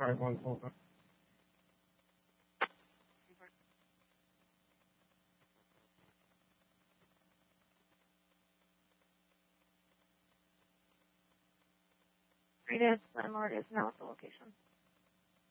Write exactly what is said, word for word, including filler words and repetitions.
Alright, one hold on. Rita's landlord is now at the location.